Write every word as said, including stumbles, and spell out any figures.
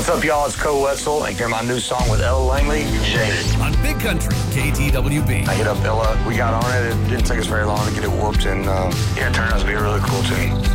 What's up, y'all? It's Co Wetzel, and hear my new song with Ella Langley, Jaded. On Big Country, K T W B. I hit up Ella. We got on it. It didn't take us very long to get it whooped, and uh, yeah, it turned out to be a really cool tune.